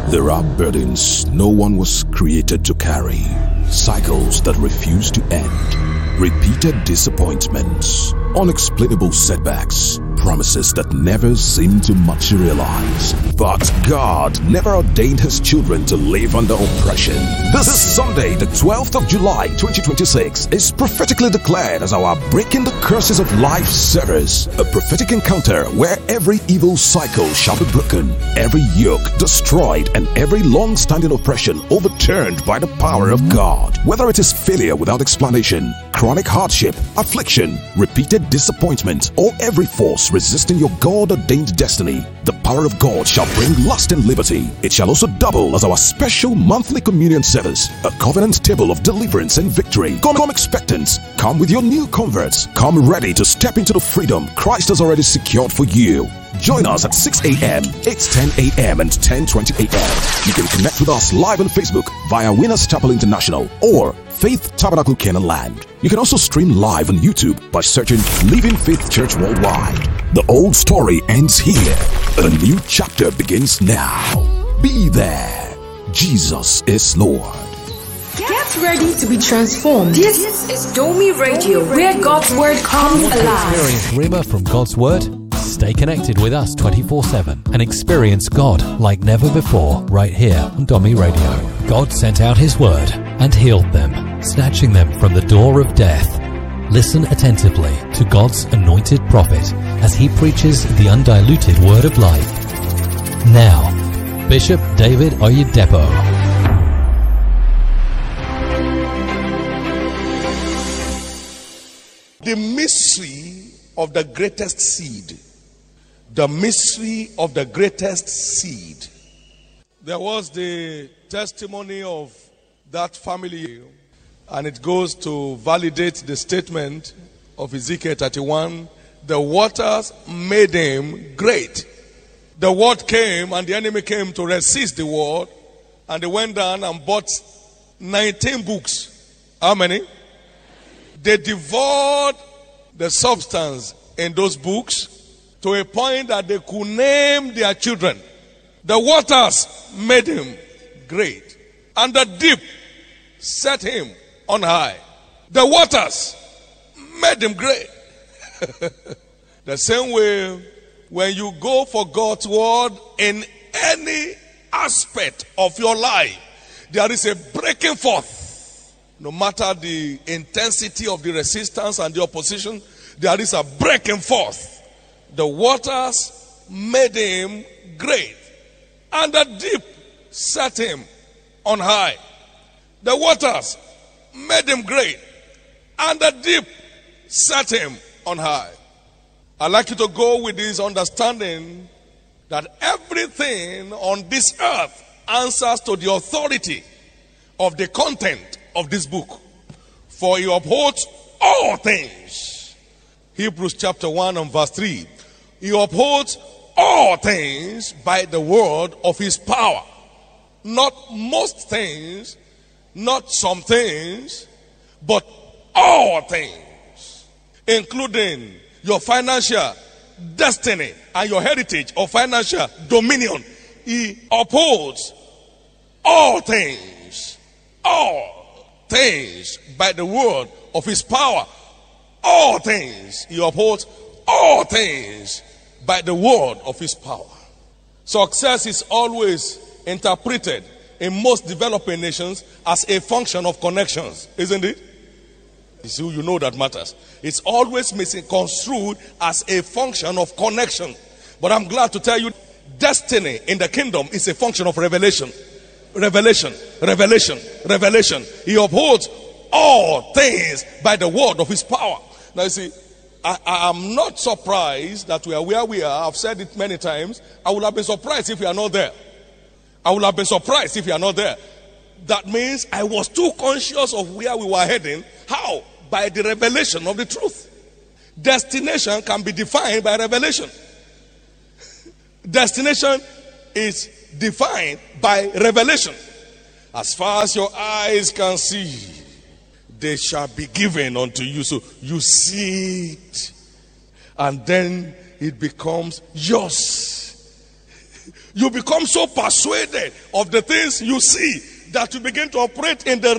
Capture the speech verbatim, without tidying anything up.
There are burdens no one was created to carry, cycles that refuse to end, repeated disappointments, unexplainable setbacks, promises that never seem to materialize. But God never ordained His children to live under oppression. This, this Sunday, the twelfth of July, twenty twenty-six, is prophetically declared as our Breaking the Curses of Life service, a prophetic encounter where every evil cycle shall be broken, every yoke destroyed, and every long-standing oppression overturned by the power of God. Whether it is failure without explanation, chronic hardship, affliction, repeated disappointment, or every force resisting your God-ordained destiny, the power of God shall bring lasting liberty. It shall also double as our special monthly communion service, a covenant table of deliverance and victory. Come, come expectant. Come with your new converts. Come ready to step into the freedom Christ has already secured for you. Join us at six a.m., eight ten a.m. and ten twenty a.m. You can connect with us live on Facebook via Winners Chapel International or Faith Tabernacle Canaan Land. You can also stream live on YouTube by searching Living Faith Church Worldwide. The old story ends here. A new chapter begins now. Be there. Jesus is Lord. Get ready to be transformed. This is Domi Radio, where God's Word comes alive. Experience Rhema from God's Word? Stay connected with us twenty-four seven and experience God like never before right here on Domi Radio. God sent out His Word and healed them, snatching them from the door of death. Listen attentively to God's anointed prophet as he preaches the undiluted Word of life. Now, Bishop David Oyedepo. The mystery of the greatest seed. The mystery of the greatest seed. There was the testimony of that family, and it goes to validate the statement of Ezekiel thirty-one. The waters made him great. The word came, and the enemy came to resist the word, and they went down and bought nineteen books. How many? They devoured the substance in those books to a point that they could name their children. The waters made him great, and the deep set him on high. The waters made him great. The same way, when you go for God's word in any aspect of your life, there is a breaking forth. No matter the intensity of the resistance and the opposition, there is a breaking forth. The waters made him great, and the deep set him on high. The waters made him great, and the deep set him on high. I'd like you to go with this understanding that everything on this earth answers to the authority of the content of this book. For he upholds all things. Hebrews chapter one and verse three. He upholds all things by the word of his power. Not most things, not some things, but all things, including your financial destiny and your heritage or financial dominion. He upholds all things, all things by the word of his power. All things. He upholds all things by the word of his power. Success is always interpreted in most developing nations as a function of connections, isn't it? It's who you know that matters. It's always misconstrued as a function of connection. But I'm glad to tell you, destiny in the kingdom is a function of revelation. Revelation, revelation, revelation. He upholds all things by the word of his power. Now you see, I, I am not surprised that we are where we are. I've said it many times. I would have been surprised if we are not there. I would have been surprised if we are not there. That means I was too conscious of where we were heading. How? By the revelation of the truth. Destination can be defined by revelation. Destination is defined by revelation. As far as your eyes can see, they shall be given unto you. So you see it, and then it becomes yours. You become so persuaded of the things you see that you begin to operate in the